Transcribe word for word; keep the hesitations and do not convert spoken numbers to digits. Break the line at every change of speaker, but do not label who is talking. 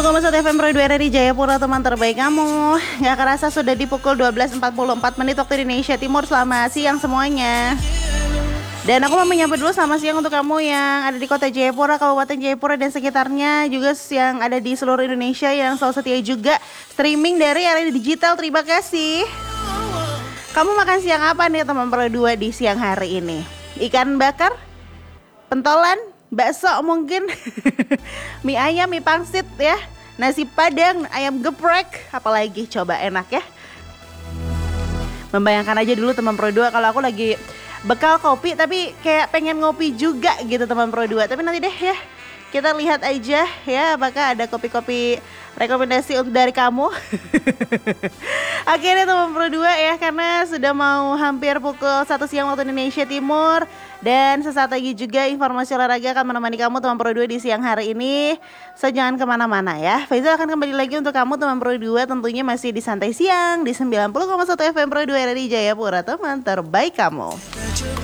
puluh koma satu F M Pro dua R di Jayapura, teman terbaik kamu. Gak kerasa sudah di pukul dua belas empat puluh empat menit waktu Indonesia Timur. Selamat siang semuanya. Dan aku mau menyapa dulu selamat siang untuk kamu yang ada di kota Jayapura, Kabupaten Jayapura dan sekitarnya, juga yang ada di seluruh Indonesia yang selalu setia juga streaming dari area digital. Terima kasih. Kamu makan siang apa nih teman Pro dua di siang hari ini? Ikan bakar? Pentolan? Bakso mungkin? Mie ayam, mie pangsit ya? Nasi padang, ayam geprek, apalagi coba enak ya? Membayangkan aja dulu teman Pro dua kalau aku lagi bekal kopi tapi kayak pengen ngopi juga gitu teman Pro dua. Tapi nanti deh ya, kita lihat aja ya apakah ada kopi-kopi rekomendasi untuk dari kamu. Oke deh teman Pro dua ya, karena sudah mau hampir pukul satu siang waktu Indonesia Timur. Dan sesaat lagi juga informasi olahraga akan menemani kamu teman Pro dua di siang hari ini. So jangan kemana-mana ya, Faizal akan kembali lagi untuk kamu teman Pro dua, tentunya masih di Santai Siang di sembilan puluh koma satu F M Pro dua R di Jayapura, teman terbaik kamu.